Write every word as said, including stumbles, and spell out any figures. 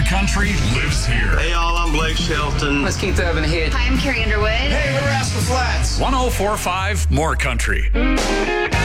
Country lives here. Hey, y'all, I'm Blake Shelton. Let's keep the oven here. Hi, I'm Carrie Underwood. Hey, we're Rascal Flats. one oh four point five More Country.